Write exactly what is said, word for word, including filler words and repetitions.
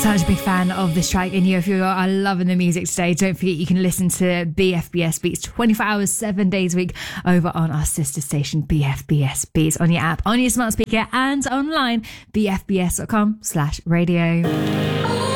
Such a big fan of this track, and you, if you are loving the music today, don't forget you can listen to B F B S Beats twenty-four hours, seven days a week over on our sister station B F B S Beats on your app, on your smart speaker, and online b f b s dot com slash radio.